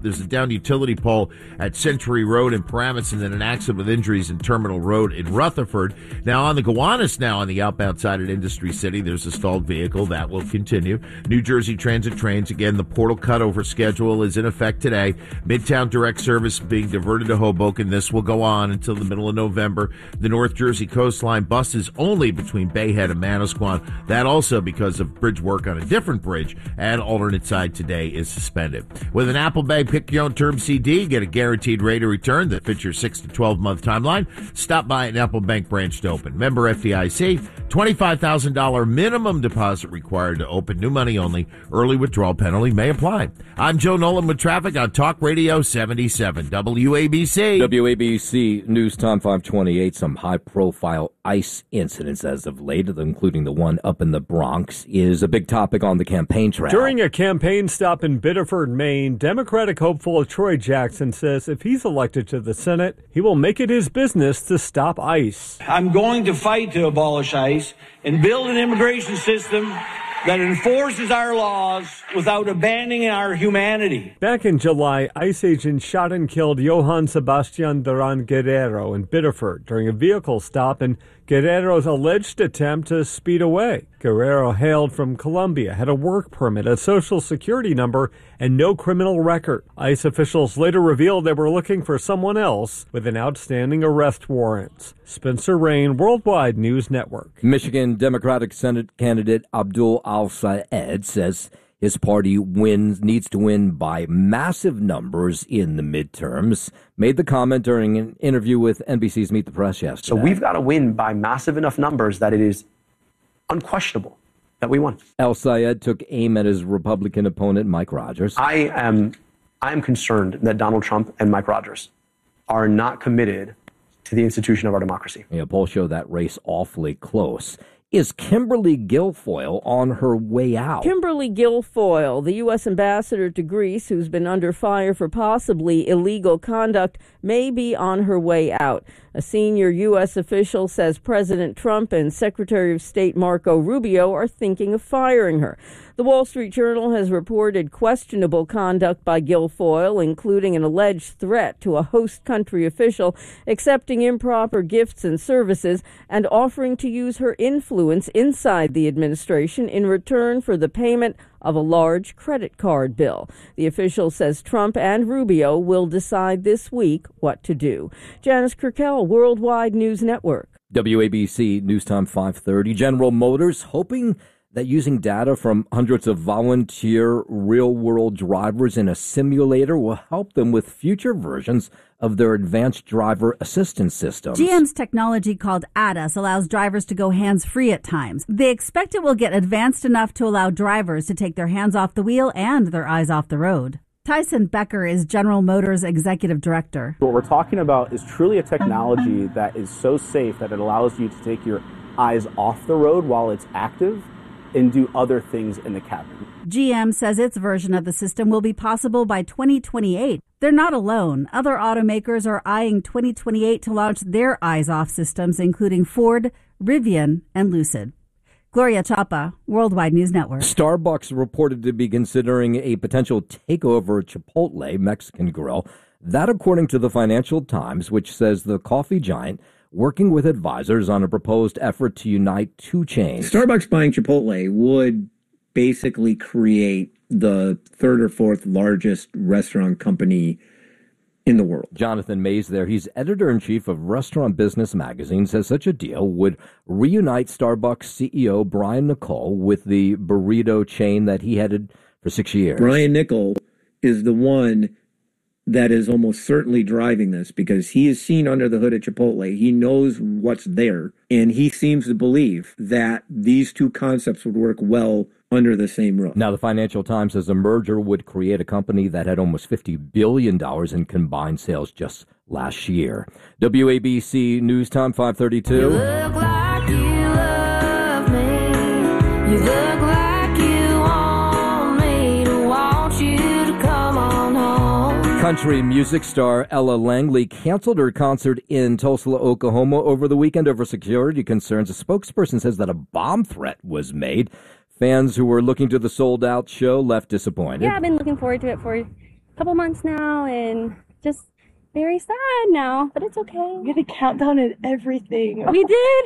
There's a downed utility pole at Century Road in Paramus, and then an accident with injuries in Terminal Road in Rutherford. Now on the Gowanus, now on the outbound side at Industry City, there's a stalled vehicle. That will continue. New Jersey Transit trains, again, the portal cutover schedule is in effect today. Midtown direct service being diverted to Hoboken. This will go on until the middle of November. The North Jersey coastline buses only between Bayhead and Manasquan. That also because of bridge work on a different bridge and alternate side today is suspended. With an Apple Bank Pick Your Own Term CD, get a guaranteed rate of return that fits your 6 to 12 month timeline. Stop by an Apple Bank branch to open. Member FDIC, $25,000 minimum deposit required to open. New money only. Early withdrawal penalty may apply. I'm Joe Nolan with traffic on Talk Radio 77 WABC. WABC News Time 528. Some high-profile ICE incidents as of late, including the one up in the Bronx, is a big topic on the campaign trail. During a campaign stop in Biddeford, Maine, Democratic hopeful Troy Jackson says if he's elected to the Senate, he will make it his business to stop ICE. I'm going to fight to abolish ICE and build an immigration system that enforces our laws without abandoning our humanity. Back in July, ICE agents shot and killed Johann Sebastian Duran Guerrero in Biddeford during a vehicle stop in Guerrero's alleged attempt to speed away. Guerrero hailed from Colombia, had a work permit, a social security number, and no criminal record. ICE officials later revealed they were looking for someone else with an outstanding arrest warrant. Spencer Rain, Worldwide News Network. Michigan Democratic Senate candidate Abdul Al-Sayed says his party needs to win by massive numbers in the midterms. Made the comment during an interview with NBC's Meet the Press yesterday. So we've got to win by massive enough numbers that it is unquestionable that we won. Al-Sayed took aim at his Republican opponent, Mike Rogers. I am concerned that Donald Trump and Mike Rogers are not committed to the institution of our democracy. Yeah, polls show that race awfully close. Is Kimberly Guilfoyle on her way out? Kimberly Guilfoyle, the U.S. ambassador to Greece, who's been under fire for possibly illegal conduct, may be on her way out. A senior U.S. official says President Trump and Secretary of State Marco Rubio are thinking of firing her. The Wall Street Journal has reported questionable conduct by Guilfoyle, including an alleged threat to a host country official, accepting improper gifts and services, and offering to use her influence inside the administration in return for the payment of a large credit card bill. The official says Trump and Rubio will decide this week what to do. Janice Kirkell, Worldwide News Network. WABC News Time 5:30. General Motors hoping that using data from hundreds of volunteer real-world drivers in a simulator will help them with future versions of their advanced driver assistance systems. GM's technology called ADAS allows drivers to go hands-free at times. They expect it will get advanced enough to allow drivers to take their hands off the wheel and their eyes off the road. Tyson Becker is General Motors Executive Director. What we're talking about is truly a technology that is so safe that it allows you to take your eyes off the road while it's active and do other things in the cabin. GM says its version of the system will be possible by 2028. They're not alone. Other automakers are eyeing 2028 to launch their eyes-off systems, including Ford, Rivian, and Lucid. Gloria Chapa, Worldwide News Network. Starbucks reported to be considering a potential takeover of Chipotle Mexican Grill. That according to the Financial Times, which says the coffee giant working with advisors on a proposed effort to unite two chains. Starbucks buying Chipotle would basically create the third or fourth largest restaurant company in the world. Jonathan Mays there, he's editor-in-chief of Restaurant Business Magazine, says such a deal would reunite Starbucks CEO Brian Niccol with the burrito chain that he headed for 6 years. Brian Niccol is the one that is almost certainly driving this because he is seen under the hood at Chipotle. He knows what's there, and he seems to believe that these two concepts would work well under the same roof. Now, the Financial Times says a merger would create a company that had almost $50 billion in combined sales just last year. WABC News Time 5:32. You look like you love me. You look like you want me to want you to come on home. Country music star Ella Langley canceled her concert in Tulsa, Oklahoma over the weekend over security concerns. A spokesperson says that a bomb threat was made. Fans who were looking to the sold-out show left disappointed. Yeah, I've been looking forward to it for a couple months now, and just very sad now, but it's okay. We had a countdown and everything. We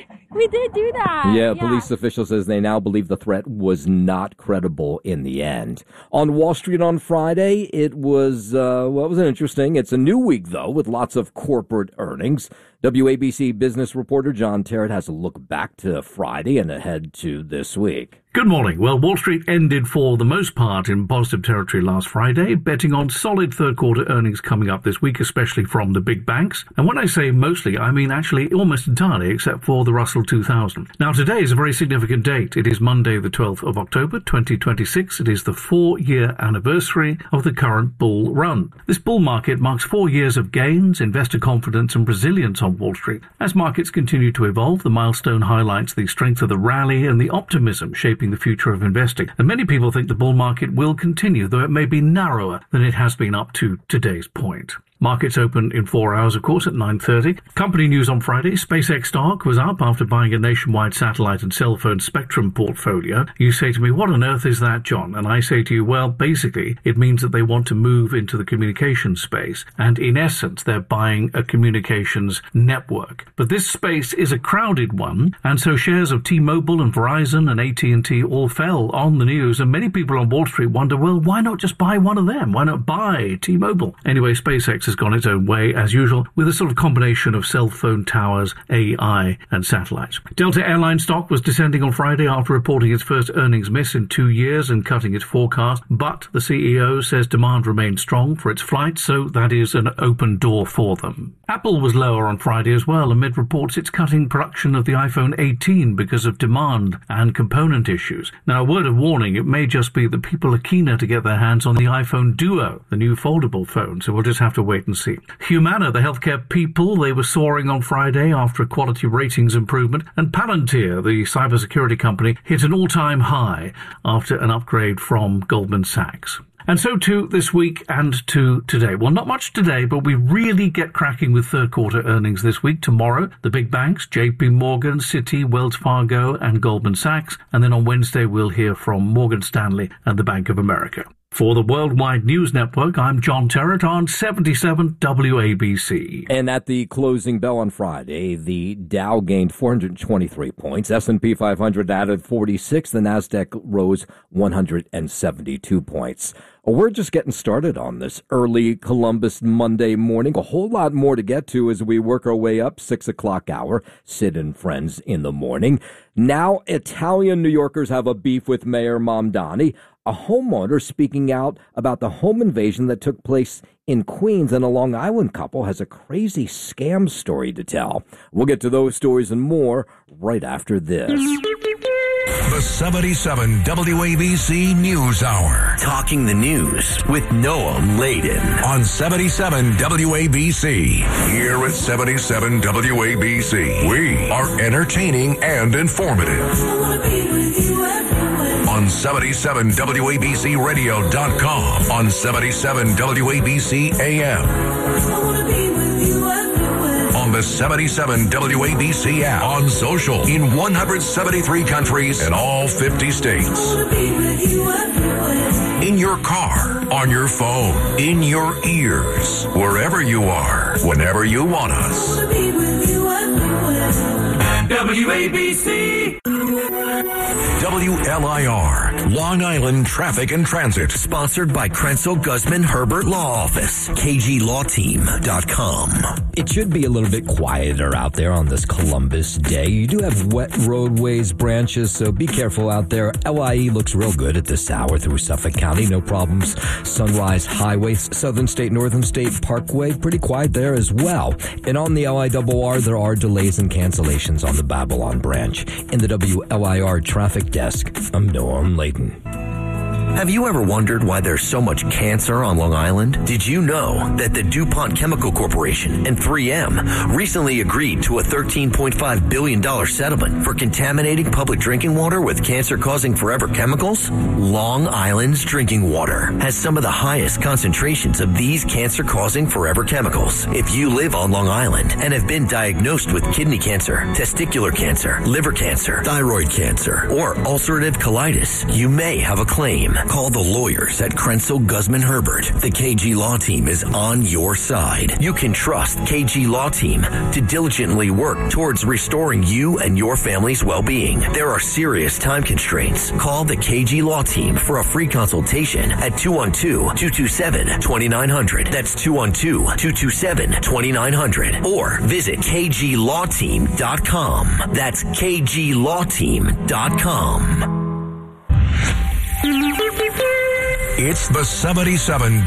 did do that. Yeah, police officials says they now believe the threat was not credible in the end. On Wall Street on Friday, it was interesting. It's a new week, though, with lots of corporate earnings. WABC business reporter John Terrett has a look back to Friday and ahead to this week. Good morning. Well, Wall Street ended for the most part in positive territory last Friday, betting on solid third-quarter earnings coming up this week, especially from the big banks. And when I say mostly, I mean actually almost entirely, except for the Russell 2000. Now, today is a very significant date. It is Monday, the 12th of October, 2026. It is the 4-year anniversary of the current bull run. This bull market marks 4 years of gains, investor confidence, and resilience on Wall Street. As markets continue to evolve, the milestone highlights the strength of the rally and the optimism shaping the future of investing. And many people think the bull market will continue, though it may be narrower than it has been up to today's point. Markets open in 4 hours, of course, at 9:30. Company news on Friday. SpaceX stock was up after buying a nationwide satellite and cell phone spectrum portfolio. You say to me, what on earth is that, John? And I say to you, well, basically, it means that they want to move into the communications space. And in essence, they're buying a communications network. But this space is a crowded one, and so shares of T-Mobile and Verizon and AT&T all fell on the news. And many people on Wall Street wonder, well, why not just buy one of them? Why not buy T-Mobile? Anyway, SpaceX has gone its own way, as usual, with a sort of combination of cell phone towers, AI, and satellites. Delta Airlines stock was descending on Friday after reporting its first earnings miss in 2 years and cutting its forecast, but the CEO says demand remains strong for its flights, so that is an open door for them. Apple was lower on Friday as well, amid reports it's cutting production of the iPhone 18 because of demand and component issues. Now, a word of warning, it may just be that people are keener to get their hands on the iPhone Duo, the new foldable phone, so we'll just have to wait and see. Humana, the healthcare people, they were soaring on Friday after a quality ratings improvement, and Palantir, the cybersecurity company, hit an all-time high after an upgrade from Goldman Sachs. And so too this week and to today. Well, not much today, but we really get cracking with third-quarter earnings this week. Tomorrow, the big banks, JP Morgan, Citi, Wells Fargo, and Goldman Sachs. And then on Wednesday, we'll hear from Morgan Stanley and the Bank of America. For the Worldwide News Network, I'm John Terrett on 77 WABC. And at the closing bell on Friday, the Dow gained 423 points, S&P 500 added 46, the NASDAQ rose 172 points. We're just getting started on this early Columbus Monday morning. A whole lot more to get to as we work our way up 6 o'clock hour. Sid and Friends in the morning. Now, Italian New Yorkers have a beef with Mayor Mamdani, a homeowner speaking out about the home invasion that took place in Queens, and a Long Island couple has a crazy scam story to tell. We'll get to those stories and more right after this. The 77 WABC News Hour. Talking the news with Noah Layden on 77 WABC. Here with 77 WABC. We are entertaining and informative. On 77 WABCRadio.com. On 77 WABC AM. On the 77 WABC app, on social, in 173 countries and all 50 states. In your car, on your phone, in your ears, wherever you are, whenever you want us. WABC. WLIR, Long Island Traffic and Transit. Sponsored by Krenzel Guzman Herbert Law Office, KGLawTeam.com. It should be a little bit quieter out there on this Columbus day. You do have wet roadways, branches, so be careful out there. LIE looks real good at this hour through Suffolk County, no problems. Sunrise Highway, Southern State, Northern State Parkway, pretty quiet there as well. And on the LIRR, there are delays and cancellations on the Babylon branch. In the WLIR traffic desk, I'm Noah Layden. Have you ever wondered why there's so much cancer on Long Island? Did you know that the DuPont Chemical Corporation and 3M recently agreed to a $13.5 billion settlement for contaminating public drinking water with cancer-causing forever chemicals? Long Island's drinking water has some of the highest concentrations of these cancer-causing forever chemicals. If you live on Long Island and have been diagnosed with kidney cancer, testicular cancer, liver cancer, thyroid cancer, or ulcerative colitis, you may have a claim. Call the lawyers at Krenzel Guzman Herbert. The KG Law Team is on your side. You can trust KG Law Team to diligently work towards restoring you and your family's well-being. There are serious time constraints. Call the KG Law Team for a free consultation at 212-227-2900. That's 212-227-2900. Or visit kglawteam.com. That's kglawteam.com. It's the 77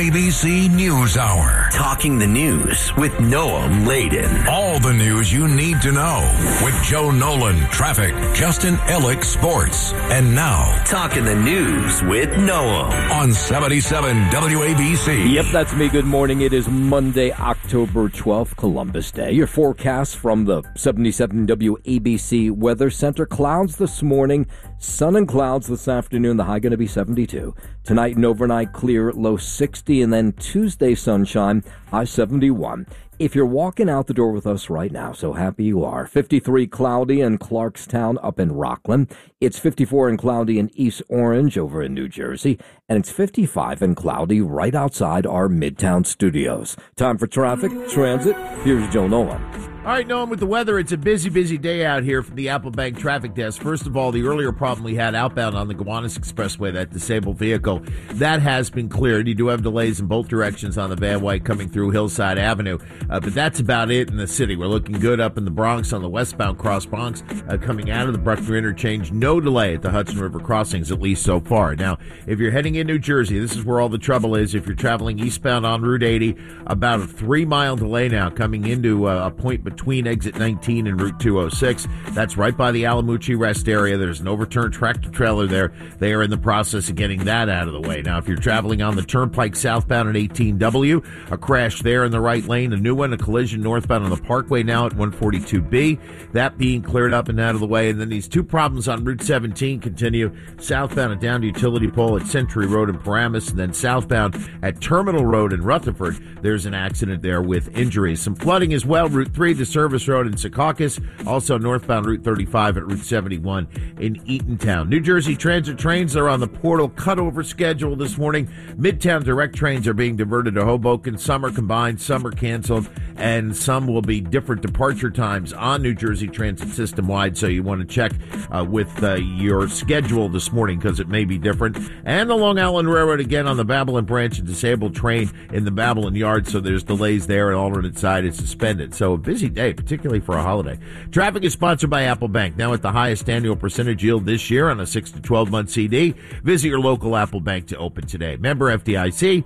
WABC News Hour. Talking the news with Noam Laden. All the news you need to know with Joe Nolan, traffic, Justin Ellick, sports. And now, Talking the news with Noam on 77 WABC. Yep, that's me. Good morning. It is Monday, October 12th, Columbus Day. Your forecast from the 77 WABC Weather Center. Clouds this morning, sun and clouds this afternoon. The high going to be 72. Tonight and overnight clear, low 60, and then Tuesday sunshine, high 71. If you're walking out the door with us right now, so happy you are. 53 cloudy in Clarkstown up in Rockland. It's 54 and cloudy in East Orange over in New Jersey. And it's 55 and cloudy right outside our Midtown studios. Time for traffic, transit. Here's Joe Nolan. All right, Noam, with the weather, it's a busy, busy day out here from the Applebank Traffic Desk. First of all, the earlier problem we had outbound on the Gowanus Expressway, that disabled vehicle, that has been cleared. You do have delays in both directions on the Van Wyck coming through Hillside Avenue, but that's about it in the city. We're looking good up in the Bronx on the westbound Cross Bronx coming out of the Bruckner Interchange. No delay at the Hudson River crossings, at least so far. Now, if you're heading in New Jersey, this is where all the trouble is. If you're traveling eastbound on Route 80, about a 3-mile delay now coming into a point between exit 19 and Route 206. That's right by the Alamucci Rest area. There's an overturned tractor trailer there. They are in the process of getting that out of the way. Now, if you're traveling on the Turnpike southbound at 18W, a crash there in the right lane, a new one, a collision northbound on the Parkway now at 142B. That being cleared up and out of the way. And then these two problems on Route 17 continue. Southbound at down to Utility Pole at Century Road in Paramus, and then southbound at Terminal Road in Rutherford. There's an accident there with injuries. Some flooding as well. Route 3, the Service Road in Secaucus. Also northbound Route 35 at Route 71 in Eatontown. New Jersey Transit trains are on the Portal cutover schedule this morning. Midtown direct trains are being diverted to Hoboken. Some are combined, some are canceled, and some will be different departure times on New Jersey Transit system-wide, so you want to check with your schedule this morning because it may be different. And the Long Island Railroad again on the Babylon branch, a disabled train in the Babylon yard, so there's delays there. An alternate side is suspended. So a busy day, particularly for a holiday. Traffic is sponsored by Apple Bank, now at the highest annual percentage yield this year on a 6 to 12-month CD. Visit your local Apple Bank to open today. Member FDIC,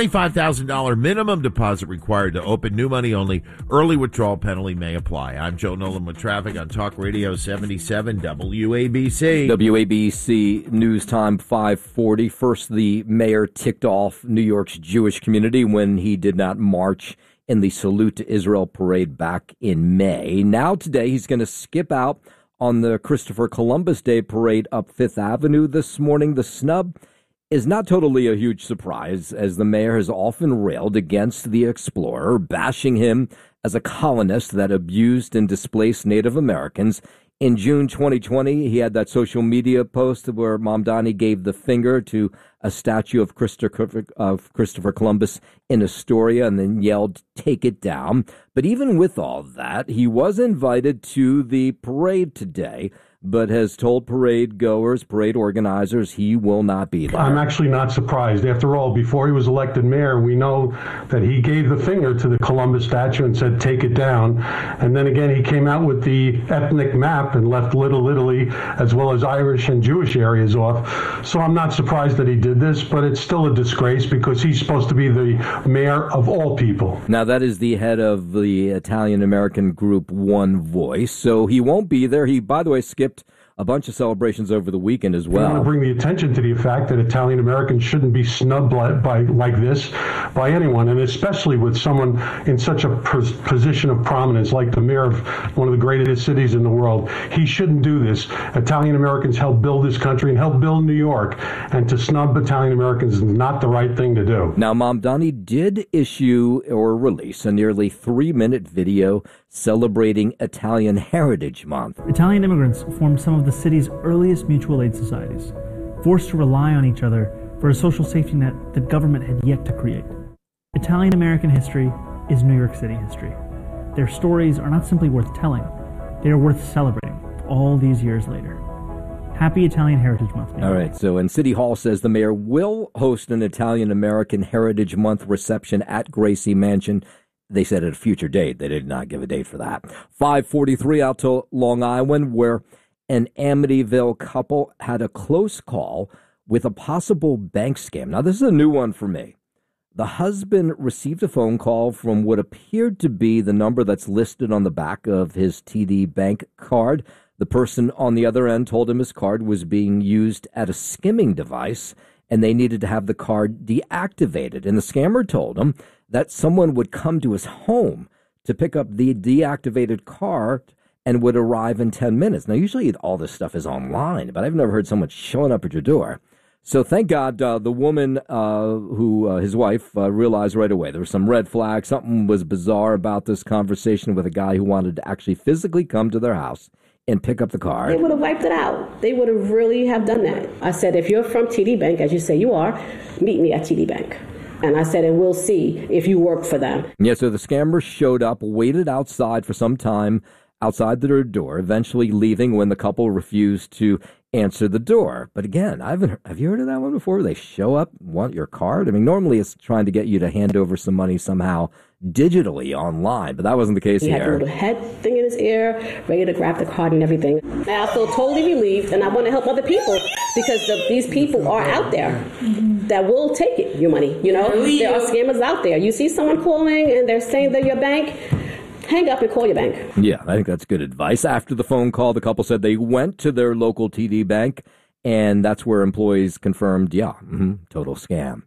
$25,000 minimum deposit required to open. New money only. Early withdrawal penalty may apply. I'm Joe Nolan with traffic on Talk Radio 77 WABC. WABC News Time 540. First, the mayor ticked off New York's Jewish community when he did not march in the Salute to Israel parade back in May. Now today he's going to skip out on the Christopher Columbus Day parade up Fifth Avenue this morning. The snub is not totally a huge surprise, as the mayor has often railed against the explorer, bashing him as a colonist that abused and displaced Native Americans. In June 2020, he had that social media post where Mamdani gave the finger to a statue of Christopher Columbus in Astoria and then yelled, "Take it down." But even with all that, he was invited to the parade today, but has told parade organizers, he will not be there. I'm actually not surprised. After all, before he was elected mayor, we know that he gave the finger to the Columbus statue and said, "Take it down." And then again, he came out with the ethnic map and left Little Italy, as well as Irish and Jewish areas off. So I'm not surprised that he did this, but it's still a disgrace because he's supposed to be the mayor of all people. Now, that is the head of the Italian-American group One Voice, so he won't be there. He, by the way, skipped a bunch of celebrations over the weekend as well. I want to bring the attention to the fact that Italian Americans shouldn't be snubbed like this by anyone, and especially with someone in such a position of prominence like the mayor of one of the greatest cities in the world. He shouldn't do this. Italian Americans helped build this country and helped build New York, and to snub Italian Americans is not the right thing to do. Now, Mamdani did issue or release a nearly 3-minute video celebrating Italian Heritage Month. Italian immigrants formed some of the city's earliest mutual aid societies. forced to rely on each other for a social safety net that government had yet to create. Italian-American history is New York City history. Their stories are not simply worth telling, they are worth celebrating all these years later. Happy Italian Heritage Month. All right, so and City Hall says the mayor will host an Italian-American Heritage Month reception at Gracie Mansion. They said at a future date. They did not give a date for that. 5:43 out to Long Island, where an Amityville couple had a close call with a possible bank scam. Now, this is a new one for me. The husband received a phone call from what appeared to be the number that's listed on the back of his TD Bank card. The person on the other end told him his card was being used at a skimming device and they needed to have the card deactivated. And the scammer told him that someone would come to his home to pick up the deactivated card and would arrive in 10 minutes. Now, usually all this stuff is online, but I've never heard someone showing up at your door. So thank God the woman his wife, realized right away there was some red flags. Something was bizarre about this conversation with a guy who wanted to actually physically come to their house and pick up the card. They would have wiped it out. They would have really have done that. I said, if you're from TD Bank, as you say you are, meet me at TD Bank. And I said, and we'll see if you work for them. Yeah, so the scammer showed up, waited outside for some time outside their door, eventually leaving when the couple refused to answer the door. But again, have you heard of that one before? They show up, want your card? I mean, normally it's trying to get you to hand over some money somehow digitally online, but that wasn't the case He here. had a little head thing in his ear, ready to grab the card and everything. Now I feel totally relieved, and I want to help other people because these people are out there that will take it, your money. You know, there are scammers out there. You see someone calling and they're saying they're your bank, hang up and call your bank. Yeah, I think that's good advice. After the phone call, the couple said they went to their local TD Bank, and that's where employees confirmed, total scam.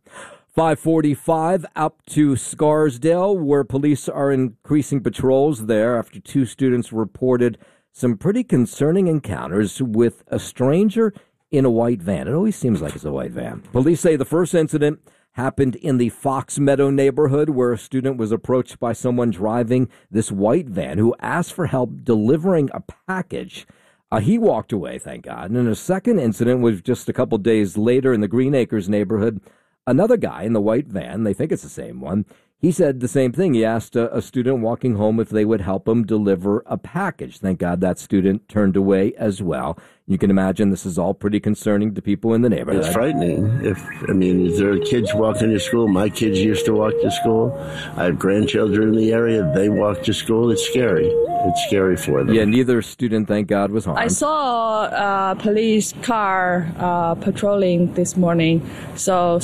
5:45 up to Scarsdale, where police are increasing patrols there after two students reported some pretty concerning encounters with a stranger in a white van. It always seems like it's a white van. Police say the first incident happened in the Fox Meadow neighborhood, where a student was approached by someone driving this white van who asked for help delivering a package. He walked away, thank God. And then a second incident was just a couple days later in the Green Acres neighborhood. Another guy in the white van, they think it's the same one, he said the same thing. He asked a student walking home if they would help him deliver a package. Thank God that student turned away as well. You can imagine this is all pretty concerning to people in the neighborhood. It's frightening. Is there kids walking to school? My kids used to walk to school. I have grandchildren in the area. They walk to school. It's scary. It's scary for them. Yeah, neither student, thank God, was harmed. I saw a police car patrolling this morning. So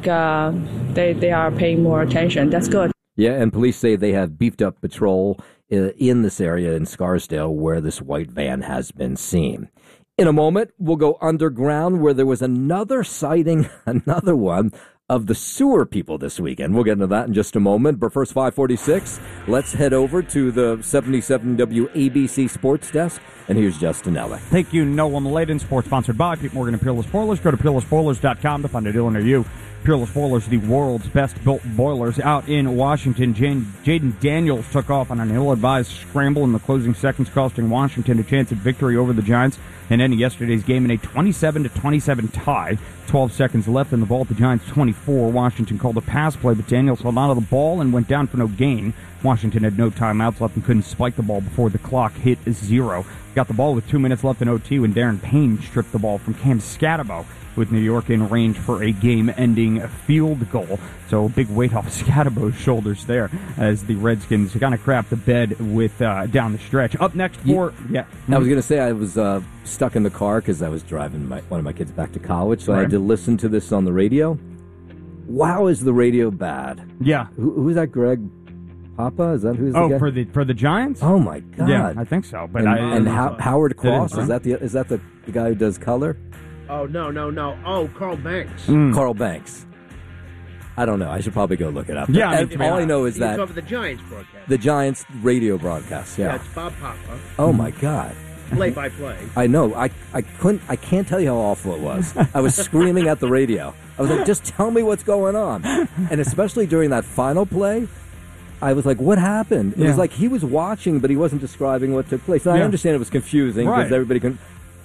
they are paying more attention. That's good. Yeah, and police say they have beefed up patrol in this area in Scarsdale where this white van has been seen. In a moment, we'll go underground where there was another sighting, another one, of the sewer people this weekend. We'll get into that in just a moment. But first, 5:46, let's head over to the 77 WABC Sports Desk. And here's Justin Ellick. Thank you, Noah Maladen. Sports sponsored by Pete Morgan and Peerless Boilers. Go to peerlessboilers.com to find a dealer near you. Peerless Boilers, the world's best-built boilers. Out in Washington, Jaden Daniels took off on an ill-advised scramble in the closing seconds, costing Washington a chance at victory over the Giants and ending yesterday's game in a 27-27 tie. 12 seconds left in the ball at the Giants' 24. Washington called a pass play, but Daniels held on to the ball and went down for no gain. Washington had no timeouts left and couldn't spike the ball before the clock hit 0. Got the ball with 2 minutes left in OT when Darren Payne stripped the ball from Cam Scatabo, with New York in range for a game-ending field goal. So a big weight off Scatabo's shoulders there as the Redskins kind of crap the bed with down the stretch. Up next for... I was going to say I was stuck in the car because I was driving one of my kids back to college, so I had to listen to this on the radio. Wow, is the radio bad? Yeah. Who's that, Greg Papa? Is that who's the guy? For the Giants? Oh, my God. Yeah, I think so. But Howard Cross, is that the guy who does color? Oh, no. Oh, Carl Banks. Carl Banks. I don't know. I should probably go look it up. Yeah, all I know is that... You cover the Giants broadcast. The Giants radio broadcast, Yeah, it's Bob Papa. Oh, my God. Play-by-play. I know. I can't tell you how awful it was. I was screaming at the radio. I was like, just tell me what's going on. And especially during that final play, I was like, what happened? It was like he was watching, but he wasn't describing what took place. And I understand it was confusing because everybody couldn't...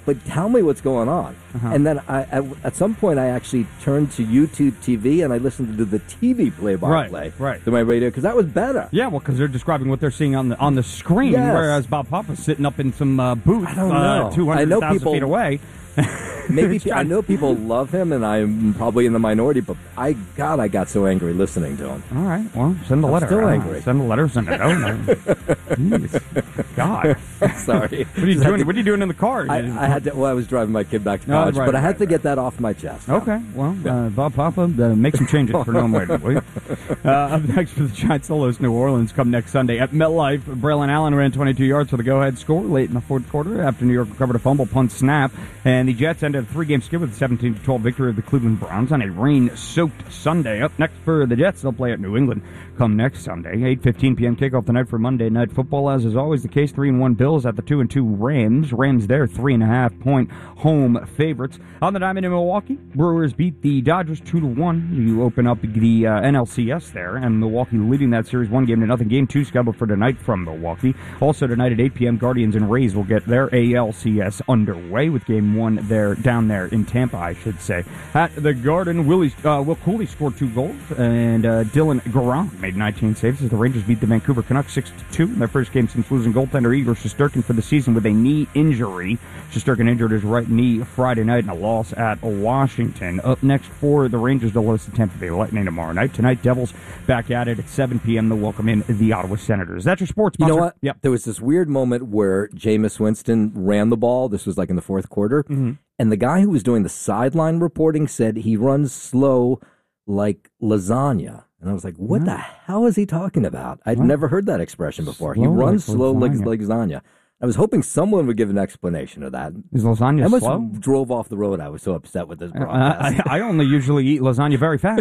but tell me what's going on. And then at some point, I actually turned to YouTube TV and I listened to the TV play-by-play to my radio because that was better. Yeah, well, because they're describing what they're seeing on the screen, whereas Bob Papa's sitting up in some booth 200,000 feet away. Maybe I know people love him, and I'm probably in the minority, but I got so angry listening to him. All right, well, send a letter. I'm still angry. Send a letter, send it out. God. Sorry. What are you doing? What are you doing in the car? I had to. Well, I was driving my kid back to college, but I had to get that off my chest. Okay, well, Bob Papa, make some changes for Noam Laden, will you? Up next for the Giants solos, New Orleans come next Sunday at MetLife. Braylon Allen ran 22 yards for the go-ahead score late in the fourth quarter after New York recovered a fumble punt snap, and the Jets ended a 3-game skid with a 17-12 victory of the Cleveland Browns on a rain-soaked Sunday. Up next for the Jets, they'll play at New England come next Sunday. 8:15 p.m. kickoff tonight for Monday Night Football. As is always the case, 3-1 Bills at the 2-2 Rams. Rams there 3.5-point home favorites. On the diamond in Milwaukee, Brewers beat the Dodgers 2-1. You open up the NLCS there, and Milwaukee leading that series 1-0. Game 2 scheduled for tonight from Milwaukee. Also tonight at 8 p.m., Guardians and Rays will get their ALCS underway with Game 1 there down there in Tampa, I should say. At the Garden, Will Cooley scored 2 goals, and Dylan Garand made 19 saves as the Rangers beat the Vancouver Canucks 6-2 in their first game since losing goaltender Igor Shesterkin for the season with a knee injury. Shesterkin injured his right knee Friday night in a loss at Washington. Up next for the Rangers, they'll host the Tampa Bay Lightning tomorrow night. Tonight, Devils back at it at 7 p.m. They'll welcome in the Ottawa Senators. That's your sports sponsor. You know what? Yep. There was this weird moment where Jameis Winston ran the ball. This was like in the fourth quarter. Mm-hmm. And the guy who was doing the sideline reporting said he runs slow like lasagna. And I was like, what the hell is he talking about? I'd never heard that expression before. He runs slow like lasagna. I was hoping someone would give an explanation of that. Is lasagna slow? slow? Drove off the road. I was so upset with this broadcast. I only usually eat lasagna very fast.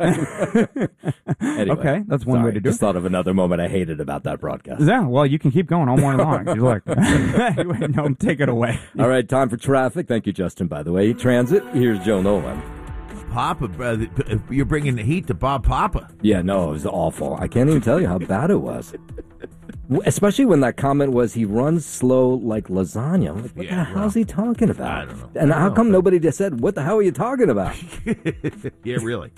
Anyway, okay, that's one way to do it. Just thought of another moment I hated about that broadcast. Yeah, well, you can keep going all morning long. You're like, anyway, no, take it away. All right, time for traffic. Thank you, Justin, by the way. Transit, here's Joe Nolan. Papa, you're bringing the heat to Bob Papa. Yeah, no, it was awful. I can't even tell you how bad it was. Especially when that comment was, he runs slow like lasagna. I'm like, what the hell is he talking about? I don't know. And how come nobody just said, what the hell are you talking about? Yeah, really.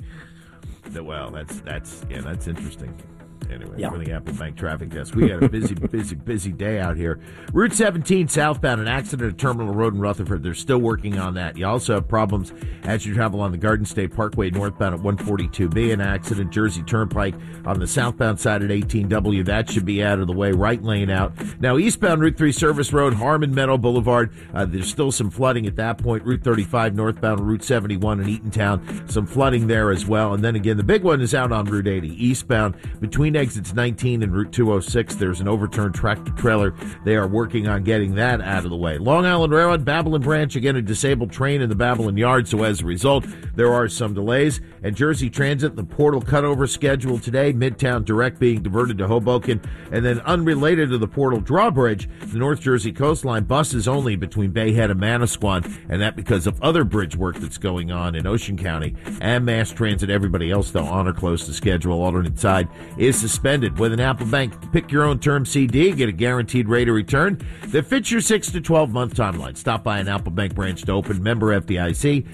Well, that's interesting. Anyway, for the Apple Bank traffic desk, we had a busy day out here. Route 17 southbound, an accident at Terminal Road in Rutherford. They're still working on that. You also have problems as you travel on the Garden State Parkway northbound at 142B. An accident, Jersey Turnpike on the southbound side at 18W. That should be out of the way. Right lane out. Now, eastbound Route 3 Service Road, Harmon Meadow Boulevard. There's still some flooding at that point. Route 35 northbound, Route 71 in Eatontown. Some flooding there as well. And then again, the big one is out on Route 80 eastbound between exits 19 and Route 206. There's an overturned tractor trailer. They are working on getting that out of the way. Long Island Railroad, Babylon Branch, again, a disabled train in the Babylon Yard. So as a result, there are some delays. And Jersey Transit, the Portal cutover scheduled today. Midtown Direct being diverted to Hoboken. And then unrelated to the Portal drawbridge, the North Jersey coastline buses only between Bayhead and Manasquan. And that because of other bridge work that's going on in Ocean County. And Mass Transit, everybody else, though, on or close to schedule. Alternate side is suspended. With an Apple Bank pick your own term CD, get a guaranteed rate of return that fits your 6 to 12 month timeline. Stop by an Apple Bank branch to open. Member FDIC.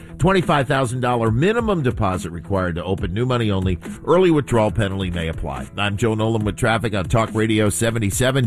$25,000 minimum deposit required to open. New money only. Early withdrawal penalty may apply. I'm Joe Nolan with traffic on Talk Radio 77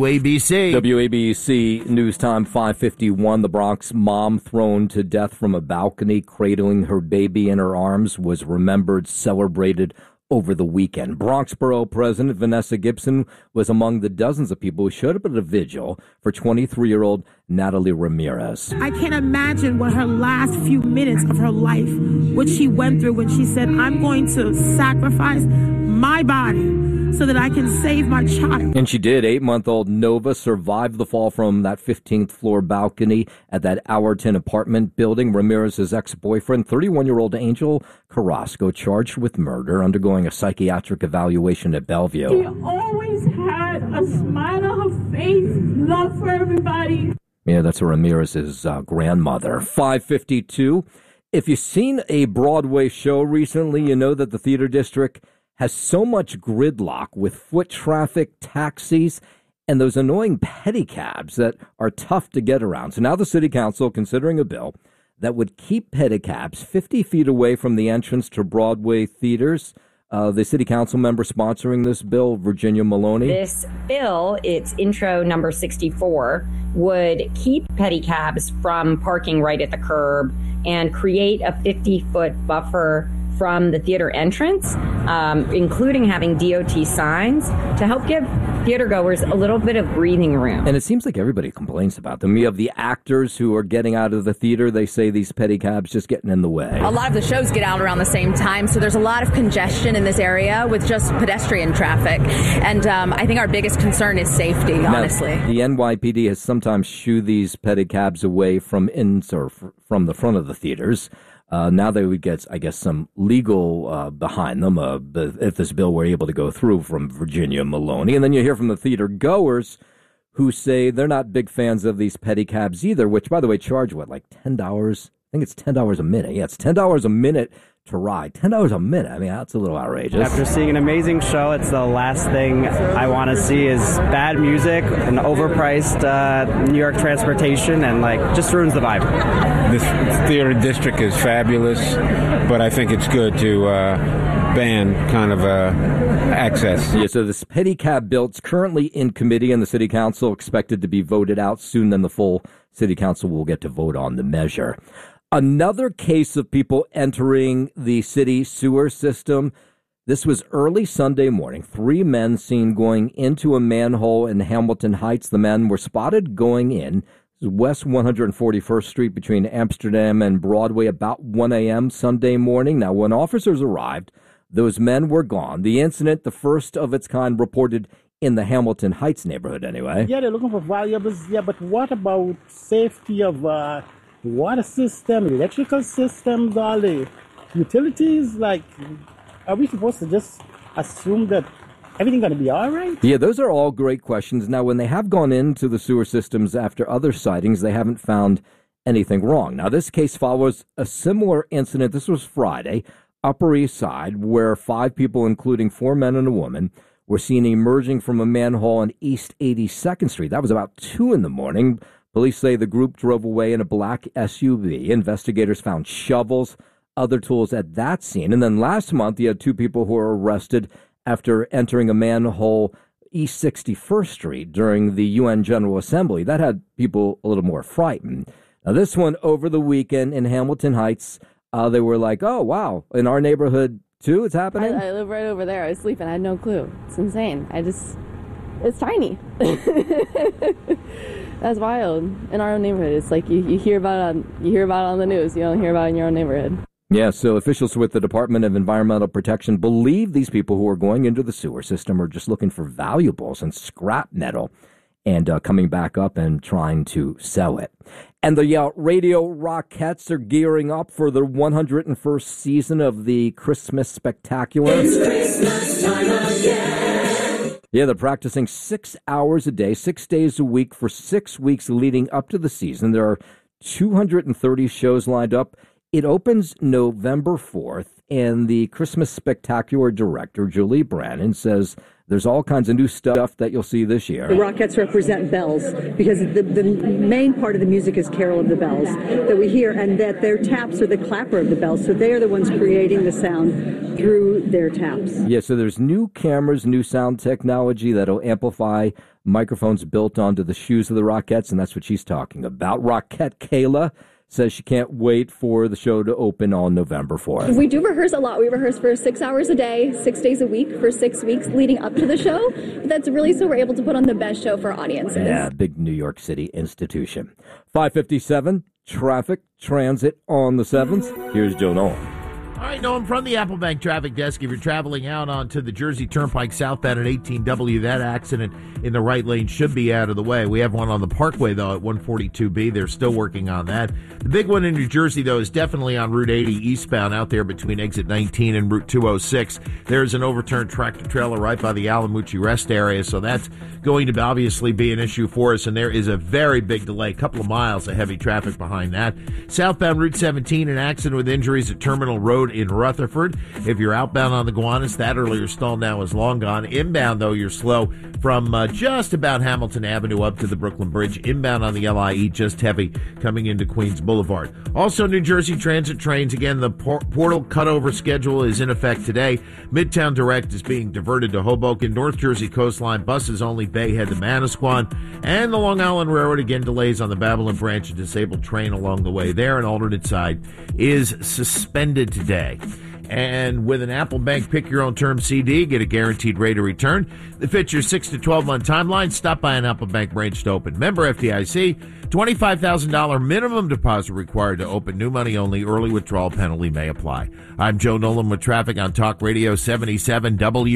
WABC. WABC News Time 5:51. The Bronx mom thrown to death from a balcony, cradling her baby in her arms, was remembered, celebrated over the weekend. Bronx Borough President Vanessa Gibson was among the dozens of people who showed up at a vigil for 23-year-old Natalie Ramirez. I can't imagine what her last few minutes of her life, what she went through when she said, I'm going to sacrifice my body so that I can save my child. And she did. 8-month-old Nova survived the fall from that 15th floor balcony at that Allerton apartment building. Ramirez's ex-boyfriend, 31-year-old Angel Carrasco, charged with murder, undergoing a psychiatric evaluation at Bellevue. She always had a smile on her face, love for everybody. Yeah, that's Ramirez's grandmother. 5:52. If you've seen a Broadway show recently, you know that the theater district has so much gridlock with foot traffic, taxis, and those annoying pedicabs that are tough to get around. So now the city council considering a bill that would keep pedicabs 50 feet away from the entrance to Broadway theaters. The city council member sponsoring this bill, Virginia Maloney. This bill, its intro number 64, would keep pedicabs from parking right at the curb and create a 50-foot buffer from the theater entrance, including having DOT signs to help give theater goers a little bit of breathing room. And it seems like everybody complains about them. You have the actors who are getting out of the theater. They say these pedicabs just getting in the way. A lot of the shows get out around the same time, so there's a lot of congestion in this area with just pedestrian traffic. And I think our biggest concern is safety, honestly. Now, the NYPD has sometimes shooed these pedicabs away from from the front of the theaters. Now they would get, I guess, some legal behind them if this bill were able to go through from Virginia Maloney. And then you hear from the theater goers who say they're not big fans of these pedicabs either, which, by the way, charge, like $10? I think it's $10 a minute. Yeah, it's $10 a minute to ride. $10 a minute. I mean, that's a little outrageous. After seeing an amazing show, it's the last thing I want to see is bad music and overpriced New York transportation, and just ruins the vibe. This theater district is fabulous, but I think it's good to ban kind of access. Yeah, so this pedicab bill's currently in committee, and the city council expected to be voted out soon. Then the full city council will get to vote on the measure. Another case of people entering the city sewer system. This was early Sunday morning. 3 men seen going into a manhole in Hamilton Heights. The men were spotted going in West 141st Street between Amsterdam and Broadway about 1 a.m. Sunday morning. Now, when officers arrived, those men were gone. The incident, the first of its kind, reported in the Hamilton Heights neighborhood anyway. Yeah, they're looking for valuables. Yeah, but what about safety of water system, electrical systems, all the utilities? Are we supposed to just assume that everything going to be all right? Yeah, those are all great questions. Now, when they have gone into the sewer systems after other sightings, they haven't found anything wrong. Now, this case follows a similar incident. This was Friday, Upper East Side, where 5 people, including 4 men and a woman, were seen emerging from a manhole on East 82nd Street. That was about 2 in the morning. Police say the group drove away in a black SUV. Investigators found shovels, other tools at that scene. And then last month, you had 2 people who were arrested after entering a manhole East 61st Street during the UN General Assembly. That had people a little more frightened. Now, this one over the weekend in Hamilton Heights, they were like, oh, wow, in our neighborhood, too, it's happening? I live right over there. I was sleeping. I had no clue. It's insane. It's tiny. That's wild. In our own neighborhood, it's like you hear about it on the news. You don't hear about it in your own neighborhood. Yeah, so officials with the Department of Environmental Protection believe these people who are going into the sewer system are just looking for valuables and scrap metal and coming back up and trying to sell it. And the Radio Rockettes are gearing up for the 101st season of the Christmas Spectacular. It's Christmas time again. Yeah, they're practicing 6 hours a day, 6 days a week for 6 weeks leading up to the season. There are 230 shows lined up. It opens November 4th, and the Christmas Spectacular director, Julie Brannon, says there's all kinds of new stuff that you'll see this year. The Rockettes represent bells because the main part of the music is Carol of the Bells that we hear, and that their taps are the clapper of the bells. So they are the ones creating the sound through their taps. Yeah, so there's new cameras, new sound technology that'll amplify microphones built onto the shoes of the Rockettes, and that's what she's talking about. Rockette Kayla says she can't wait for the show to open on November 4th. We do rehearse a lot. We rehearse for 6 hours a day, 6 days a week for 6 weeks leading up to the show. But that's really so we're able to put on the best show for our audiences. Yeah, big New York City institution. 5:57, traffic, transit on the 7th. Here's Joe Nolan. All right, Noam, from the Apple Bank traffic desk, if you're traveling out onto the Jersey Turnpike southbound at 18W, that accident in the right lane should be out of the way. We have one on the Parkway, though, at 142B. They're still working on that. The big one in New Jersey, though, is definitely on Route 80 eastbound out there between exit 19 and Route 206. There's an overturned tractor-trailer right by the Alamucci Rest area, so that's going to obviously be an issue for us, and there is a very big delay, a couple of miles of heavy traffic behind that. Southbound Route 17, an accident with injuries at Terminal Road Road in Rutherford. If you're outbound on the Gowanus, that earlier stall now is long gone. Inbound, though, you're slow from just about Hamilton Avenue up to the Brooklyn Bridge. Inbound on the LIE, just heavy coming into Queens Boulevard. Also, New Jersey Transit trains. Again, the portal cutover schedule is in effect today. Midtown Direct is being diverted to Hoboken. North Jersey Coastline buses only Bayhead to Manasquan. And the Long Island Railroad, again, delays on the Babylon branch. A disabled train along the way there. An alternate side is suspended today. And with an Apple Bank Pick Your Own Term CD, get a guaranteed rate of return that fits your 6 to 12 month timeline. Stop by an Apple Bank branch to open. Member FDIC, $25,000 minimum deposit required to open. New money only. Early withdrawal penalty may apply. I'm Joe Nolan with traffic on Talk Radio 77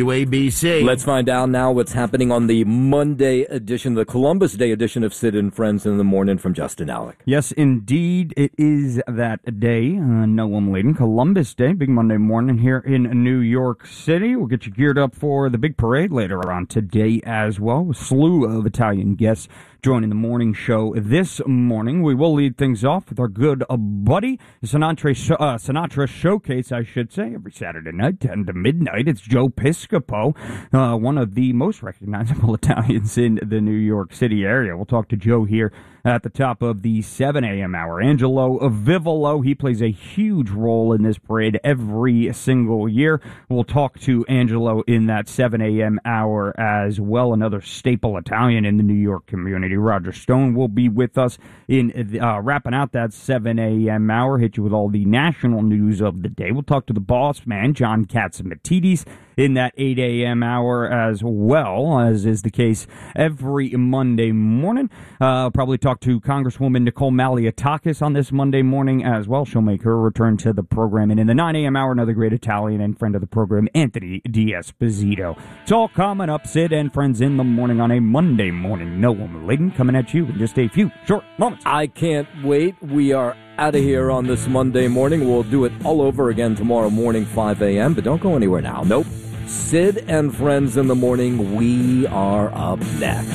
WABC. Let's find out now what's happening on the Monday edition, the Columbus Day edition of Sid and Friends in the Morning from Justin Alec. Yes, indeed, it is that day. Noam Laden, Columbus Day, big Monday morning here in New York City. We'll get you geared up for the big parade later on today as well. A slew of Italian guests joining the morning show this morning. We will lead things off with our good buddy, the Sinatra Showcase, I should say, every Saturday night, 10 to midnight. It's Joe Piscopo, one of the most recognizable Italians in the New York City area. We'll talk to Joe here at the top of the 7 a.m. hour. Angelo Vivolo, he plays a huge role in this parade every single year. We'll talk to Angelo in that 7 a.m. hour as well, another staple Italian in the New York community. Roger Stone will be with us in wrapping out that 7 a.m. hour, hit you with all the national news of the day. We'll talk to the boss man, John Catsimatidis, in that 8 a.m. hour as well, as is the case every Monday morning. Probably talk to Congresswoman Nicole Malliotakis on this Monday morning as well. She'll make her return to the program. And in the 9 a.m. hour, another great Italian and friend of the program, Anthony D'Esposito. It's all coming up, Sid and Friends in the Morning on a Monday morning. Noam Laden coming at you in just a few short moments. I can't wait. We are out of here on this Monday morning. We'll do it all over again tomorrow morning, 5 a.m., but don't go anywhere now. Nope. Sid and Friends in the Morning, we are up next.